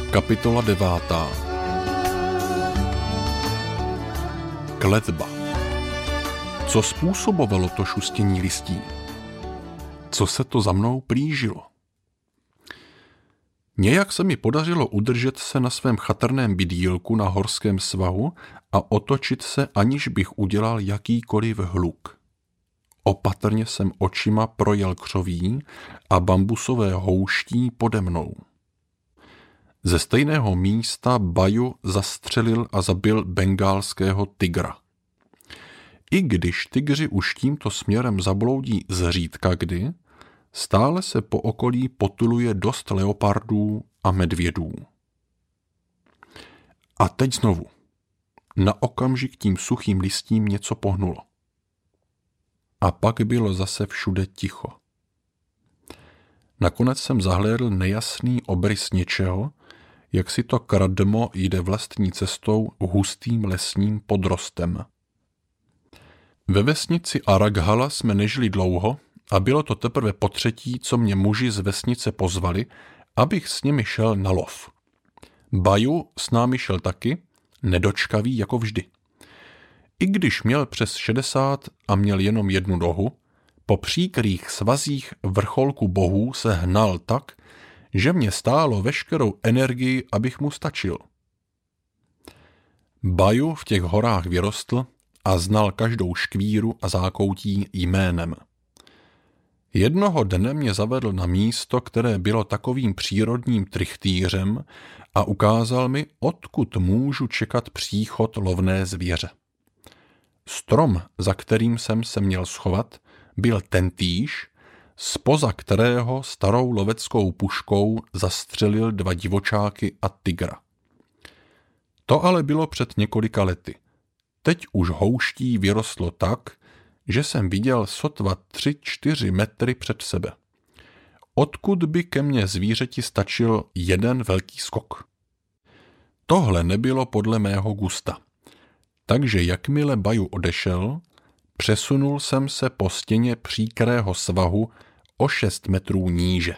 Kapitola 9. Kletba. Co způsobovalo to šustění listí? Co se to za mnou plížilo? Nějak se mi podařilo udržet se na svém chatrném bydýlku na horském svahu a otočit se, aniž bych udělal jakýkoliv hluk. Opatrně jsem očima projel křoví a bambusové houští pode mnou. Ze stejného místa Baju zastřelil a zabil bengálského tygra. I když tygři už tímto směrem zabloudí zřídka kdy, stále se po okolí potuluje dost leopardů a medvědů. A teď znovu. Na okamžik tím suchým listím něco pohnulo. A pak bylo zase všude ticho. Nakonec jsem zahlédl nejasný obrys něčeho, jak si to kradmo jde vlastní cestou hustým lesním podrostem. Ve vesnici Araghala jsme nežili dlouho a bylo to teprve potřetí, co mě muži z vesnice pozvali, abych s nimi šel na lov. Baju s námi šel taky, nedočkavý jako vždy. I když měl přes 60 a měl jenom jednu nohu, po příkrých svazích vrcholku bohů se hnal tak, že mě stálo veškerou energii, abych mu stačil. Baju v těch horách vyrostl a znal každou škvíru a zákoutí jménem. Jednoho dne mě zavedl na místo, které bylo takovým přírodním trichtýřem a ukázal mi, odkud můžu čekat příchod lovné zvěře. Strom, za kterým jsem se měl schovat, byl tentýž, zpoza kterého starou loveckou puškou zastřelil 2 divočáky a tygra. To ale bylo před několika lety. Teď už houští vyrostlo tak, že jsem viděl sotva 3-4 metry před sebe. Odkud by ke mně zvířeti stačil jeden velký skok. Tohle nebylo podle mého gusta. Takže jakmile Baju odešel, přesunul jsem se po stěně příkrého svahu o 6 metrů níže.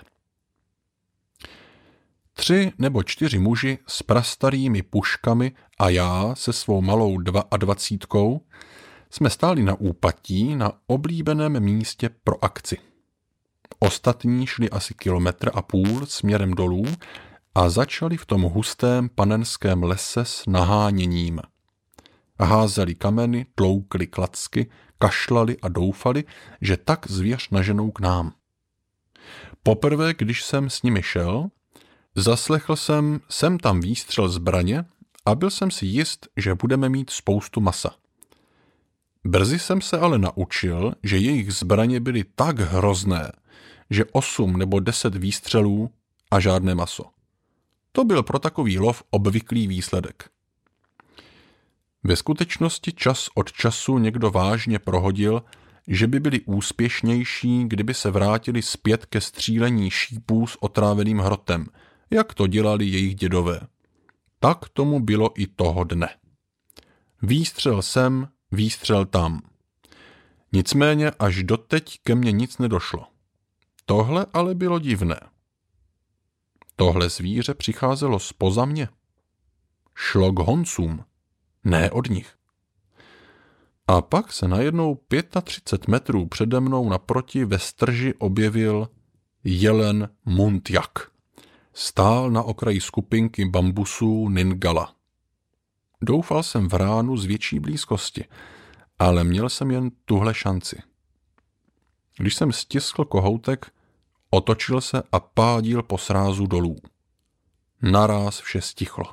3 nebo 4 muži s prastarými puškami a já se svou malou 22 jsme stáli na úpatí na oblíbeném místě pro akci. Ostatní šli asi 1,5 kilometru směrem dolů a začali v tom hustém panenském lese s naháněním. Házeli kameny, tloukli klacky, kašlali a doufali, že tak zvěř naženou k nám. Poprvé, když jsem s nimi šel, zaslechl jsem sem tam výstřel zbraně a byl jsem si jist, že budeme mít spoustu masa. Brzy jsem se ale naučil, že jejich zbraně byly tak hrozné, že 8 nebo 10 výstřelů a žádné maso. To byl pro takový lov obvyklý výsledek. Ve skutečnosti čas od času někdo vážně prohodil, že by byli úspěšnější, kdyby se vrátili zpět ke střílení šípů s otráveným hrotem, jak to dělali jejich dědové. Tak tomu bylo i toho dne. Výstřel sem, výstřel tam. Nicméně až doteď ke mně nic nedošlo. Tohle ale bylo divné. Tohle zvíře přicházelo zpoza mě. Šlo k honcům, ne od nich. A pak se najednou 35 metrů přede mnou naproti ve strži objevil jelen Muntjak. Stál na okraji skupinky bambusů Ningala. Doufal jsem v ránu z větší blízkosti, ale měl jsem jen tuhle šanci. Když jsem stiskl kohoutek, otočil se a pádil po srázu dolů. Naráz vše stichlo.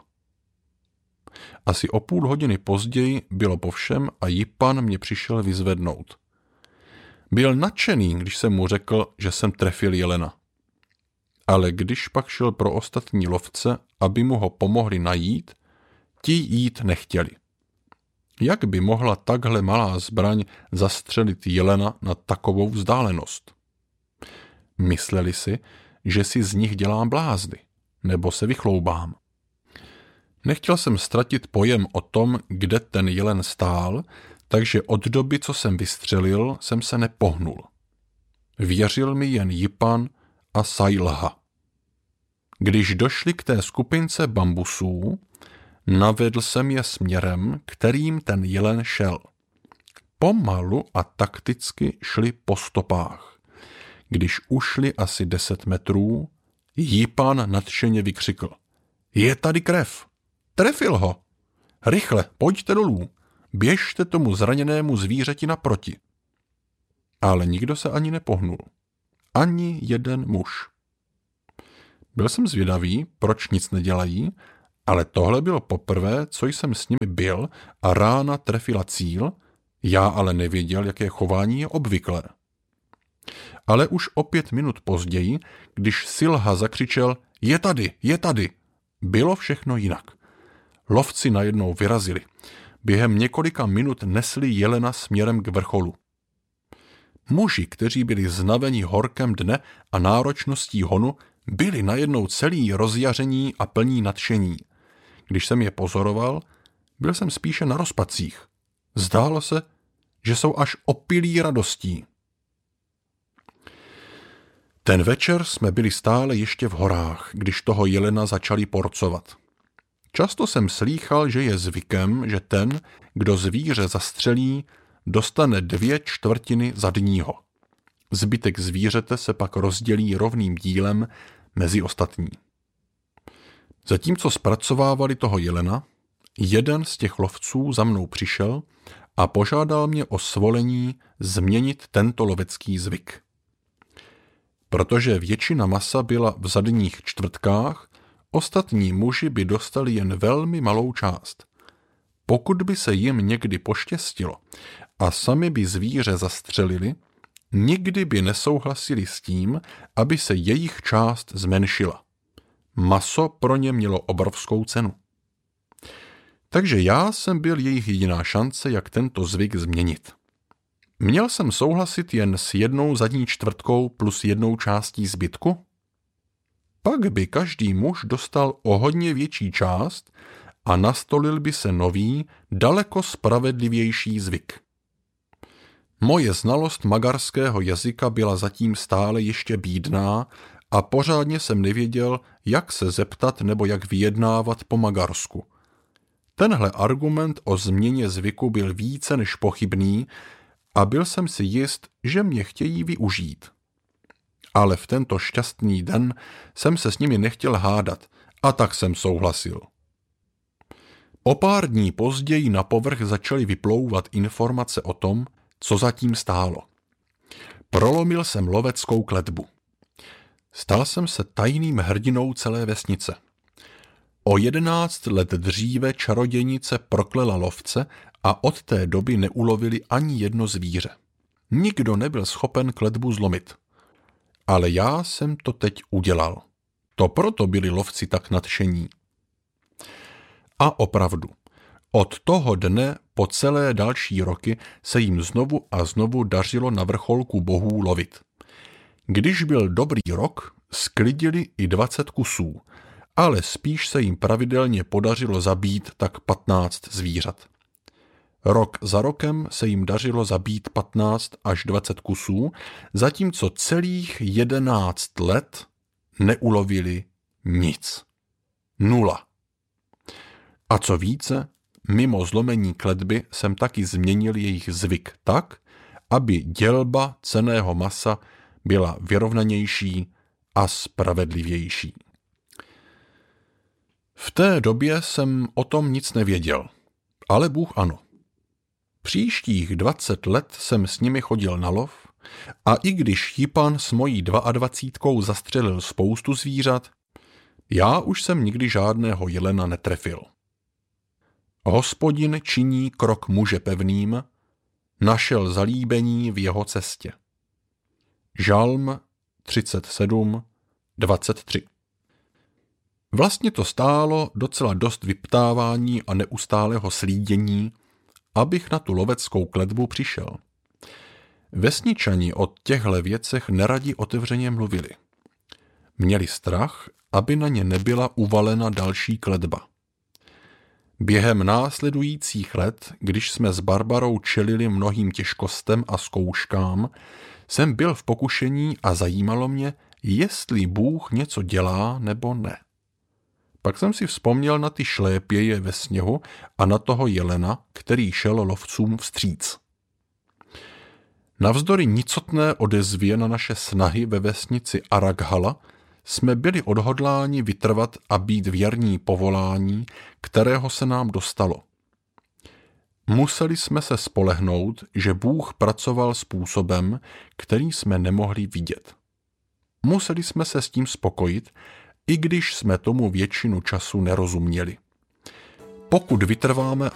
Asi o půl hodiny později bylo po všem a Jipan mě přišel vyzvednout. Byl nadšený, když jsem mu řekl, že jsem trefil jelena. Ale když pak šel pro ostatní lovce, aby mu ho pomohli najít, ti jít nechtěli. Jak by mohla takhle malá zbraň zastřelit jelena na takovou vzdálenost? Mysleli si, že si z nich dělám blázny, nebo se vychloubám. Nechtěl jsem ztratit pojem o tom, kde ten jelen stál, takže od doby, co jsem vystřelil, jsem se nepohnul. Věřil mi jen Jipan a Sailha. Když došli k té skupince bambusů, navedl jsem je směrem, kterým ten jelen šel. Pomalu a takticky šli po stopách. Když ušli asi 10 metrů, Jípan nadšeně vykřikl. Je tady krev! Trefil ho! Rychle, pojďte dolů! Běžte tomu zraněnému zvířeti naproti! Ale nikdo se ani nepohnul. Ani jeden muž. Byl jsem zvědavý, proč nic nedělají, ale tohle bylo poprvé, co jsem s nimi byl a rána trefila cíl, já ale nevěděl, jaké chování je obvyklé. Ale už o 5 minut později, když Silha zakřičel je tady, je tady, bylo všechno jinak. Lovci najednou vyrazili. Během několika minut nesli jelena směrem k vrcholu. Muži, kteří byli znaveni horkem dne a náročností honu, byli najednou celý rozjaření a plní nadšení. Když jsem je pozoroval, byl jsem spíše na rozpacích. Zdálo se, že jsou až opilí radostí. Ten večer jsme byli stále ještě v horách, když toho jelena začali porcovat. Často jsem slýchal, že je zvykem, že ten, kdo zvíře zastřelí, dostane 2/4 zadního. Zbytek zvířete se pak rozdělí rovným dílem mezi ostatní. Zatímco zpracovávali toho jelena, jeden z těch lovců za mnou přišel a požádal mě o svolení změnit tento lovecký zvyk. Protože většina masa byla v zadních čtvrtkách, ostatní muži by dostali jen velmi malou část. Pokud by se jim někdy poštěstilo a sami by zvíře zastřelili, nikdy by nesouhlasili s tím, aby se jejich část zmenšila. Maso pro ně mělo obrovskou cenu. Takže já jsem byl jejich jediná šance, jak tento zvyk změnit. Měl jsem souhlasit jen s 1 zadní čtvrtkou plus 1 částí zbytku? Pak by každý muž dostal o hodně větší část a nastolil by se nový, daleko spravedlivější zvyk. Moje znalost magarského jazyka byla zatím stále ještě bídná a pořádně jsem nevěděl, jak se zeptat nebo jak vyjednávat po magarsku. Tenhle argument o změně zvyku byl více než pochybný a byl jsem si jist, že mě chtějí využít. Ale v tento šťastný den jsem se s nimi nechtěl hádat a tak jsem souhlasil. O pár dní později na povrch začaly vyplouvat informace o tom, co zatím stálo. Prolomil jsem loveckou kletbu. Stal jsem se tajným hrdinou celé vesnice. O 11 let dříve čarodějnice proklela lovce a od té doby neulovili ani jedno zvíře. Nikdo nebyl schopen kletbu zlomit. Ale já jsem to teď udělal. To proto byli lovci tak nadšení. A opravdu, od toho dne po celé další roky se jim znovu a znovu dařilo na vrcholku bohů lovit. Když byl dobrý rok, sklidili i 20 kusů, ale spíš se jim pravidelně podařilo zabít tak 15 zvířat. Rok za rokem se jim dařilo zabít 15 až 20 kusů, zatímco celých 11 let neulovili nic. 0. A co více, mimo zlomení kletby jsem taky změnil jejich zvyk tak, aby dělba cenného masa byla vyrovnanější a spravedlivější. V té době jsem o tom nic nevěděl, ale Bůh ano. Příštích 20 let jsem s nimi chodil na lov a i když Jípan s mojí 22 zastřelil spoustu zvířat, já už jsem nikdy žádného jelena netrefil. Hospodin činí krok muže pevným, našel zalíbení v jeho cestě. Žalm 37:23. Vlastně to stálo docela dost vyptávání a neustálého slídění, abych na tu loveckou kletbu přišel. Vesničani o těchto věcech neradi otevřeně mluvili. Měli strach, aby na ně nebyla uvalena další kletba. Během následujících let, když jsme s Barbarou čelili mnohým těžkostem a zkouškám, jsem byl v pokušení a zajímalo mě, jestli Bůh něco dělá nebo ne. Pak jsem si vzpomněl na ty šlépěje ve sněhu a na toho jelena, který šel lovcům vstříc. Navzdory nicotné odezvě na naše snahy ve vesnici Arakhala jsme byli odhodláni vytrvat a být věrní povolání, kterého se nám dostalo. Museli jsme se spolehnout, že Bůh pracoval způsobem, který jsme nemohli vidět. Museli jsme se s tím spokojit, i když jsme tomu většinu času nerozuměli. Pokud vytrváme